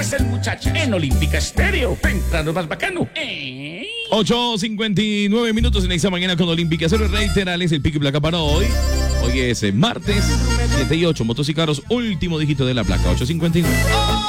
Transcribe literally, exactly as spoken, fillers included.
hacen, muchachos? En Olímpica Estéreo. Temprano más bacano. ¿Eh? ocho cincuenta y nueve minutos en esta mañana con Olímpica. Cero reiterales el pico y placa para hoy. Hoy es martes siete y ocho. Motos y carros, último dígito de la placa, ocho cincuenta y nueve.